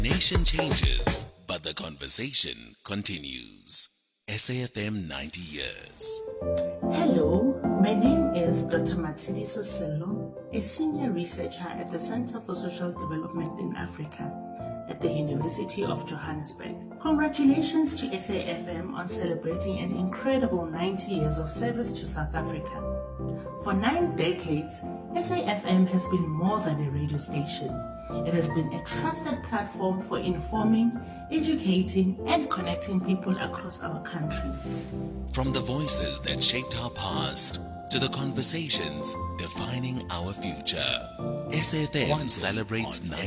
Nation changes, but the conversation continues. SAFM 90 years. Hello, my name is Dr. Matsidi Soselo, a senior researcher at the Center for Social Development in Africa at the University of Johannesburg. Congratulations to SAFM on celebrating an incredible 90 years of service to South Africa. For 9 decades, SAFM has been more than a radio station. It has been a trusted platform for informing, educating, and connecting people across our country. From the voices that shaped our past to the conversations defining our future, SAFM celebrates